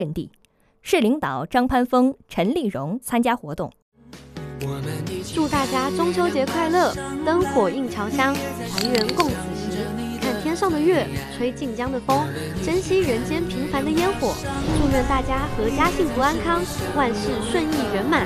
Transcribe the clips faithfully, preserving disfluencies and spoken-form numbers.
阵地。市领导张潘峰、陈丽蓉参加活动。 祝大家中秋节快乐，灯火映潮香，团圆共此时。看天上的月，吹晋江的风，珍惜人间平凡的烟火。祝愿大家阖家幸福安康，万事顺意圆满。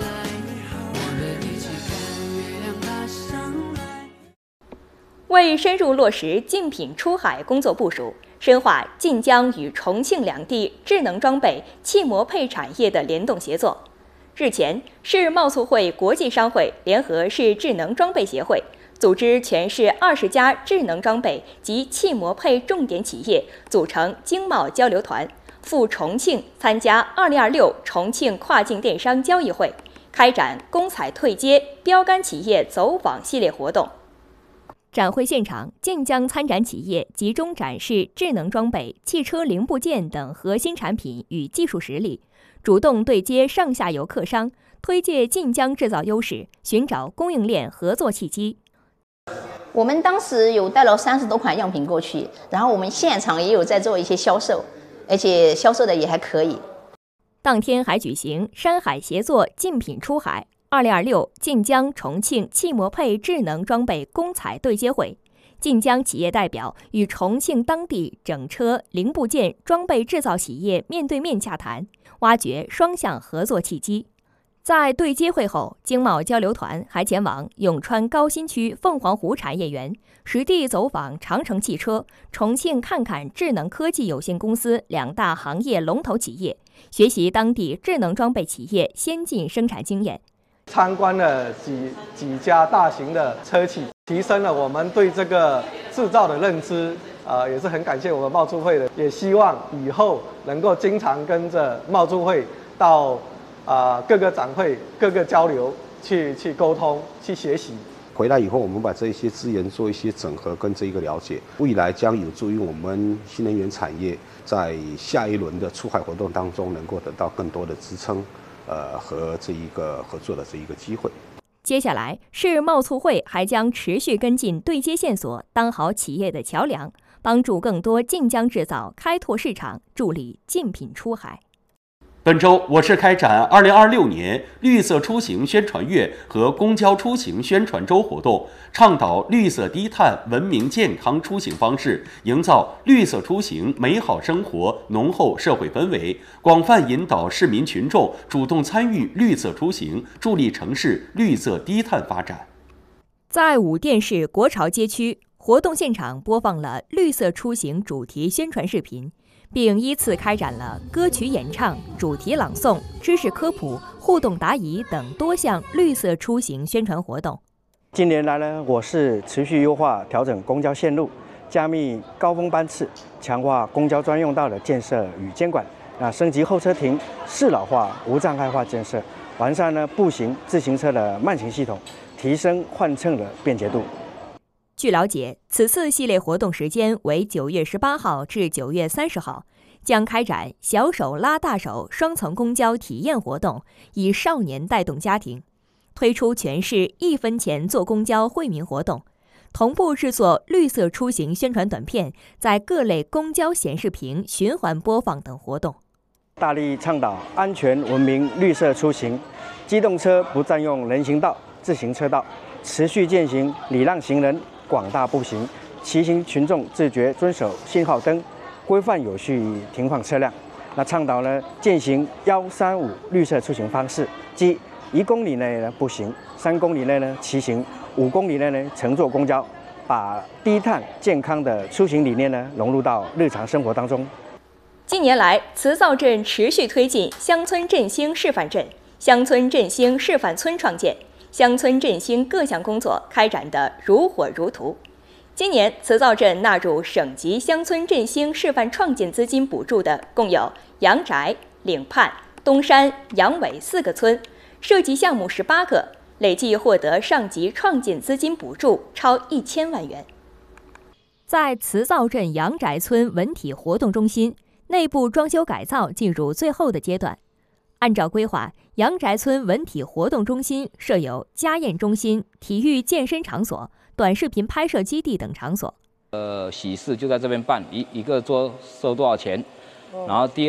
为深入落实竞品出海工作部署，深化晋江与重庆两地智能装备、汽模配产业的联动协作。日前，市贸促会国际商会联合市智能装备协会，组织全市二十家智能装备及汽模配重点企业组成经贸交流团，赴重庆参加二零二六重庆跨境电商交易会，开展公采退街、标杆企业走访系列活动。展会现场，晋江参展企业集中展示智能装备、汽车零部件等核心产品与技术实力，主动对接上下游客商，推介晋江制造优势，寻找供应链合作契机。 我们当时有带了三十多款样品过去，然后我们现场也有在做一些销售，而且销售的也还可以。 当天还举行山海协作竞品出海二零二六晋江重庆汽模配智能装备公采对接会，晋江企业代表与重庆当地整车零部件装备制造企业面对面洽谈，挖掘双向合作契机。在对接会后，经贸交流团还前往永川高新区凤凰湖产业园，实地走访长城汽车、重庆看看智能科技有限公司两大行业龙头企业，学习当地智能装备企业先进生产经验。 参观了几几家大型的车企，提升了我们对这个制造的认知。呃，也是很感谢我们贸促会的，也希望以后能够经常跟着贸促会到啊、呃、各个展会、各个交流去去沟通、去学习。 回来以后，我们把这些资源做一些整合跟这一个了解，未来将有助于我们新能源产业在下一轮的出海活动当中能够得到更多的支撑。呃，和这一个合作的这一个机会。 接下来，市贸促会还将持续跟进对接线索，当好企业的桥梁，帮助更多晋江制造开拓市场，助力竞品出海。 本周，我市开展二零二六年绿色出行宣传月和公交出行宣传周活动，倡导绿色低碳、文明健康出行方式，营造绿色出行美好生活浓厚社会氛围，广泛引导市民群众主动参与绿色出行，助力城市绿色低碳发展。 在武店市国潮街区，活动现场播放了绿色出行主题宣传视频，并依次开展了歌曲演唱、主题朗诵、知识科普、互动答疑等多项绿色出行宣传活动。 近年来呢，我市持续优化调整公交线路，加密高峰班次，强化公交专用道的建设与监管，啊，升级候车亭适老化、无障碍化建设，完善呢步行、自行车的慢行系统，提升换乘的便捷度。 据了解，此次系列活动时间为九月十八号至九月三十号，将开展小手拉大手双层公交体验活动，以少年带动家庭，推出全市一分钱坐公交惠民活动，同步制作绿色出行宣传短片，在各类公交显示屏循环播放等活动。 大力倡导安全、文明、绿色出行，机动车不占用人行道、自行车道，持续践行礼让行人、广大步行，骑行群众自觉遵守信号灯，规范有序停放车辆。那倡导呢践行幺三五绿色出行方式，即一公里内呢步行，三公里内呢骑行，五公里内呢乘坐公交，把低碳健康的出行理念呢融入到日常生活当中。 近年来，慈灶镇持续推进乡村振兴示范镇、乡村振兴示范村创建。乡村振兴各项工作开展得如火如荼。今年，慈灶镇纳入省级乡村振兴示范创建资金补助的共有杨宅、岭畔、东山、杨尾四个村，涉及项目十八个，累计获得上级创建资金补助超一千万元。在慈灶镇杨宅村文体活动中心，内部装修改造进入最后的阶段。按照规划，杨宅村文体活动中心设有家宴中心、体育健身场所、短视频拍摄基地等场所。 呃，喜事就在这边办，一一个桌收多少钱，然后第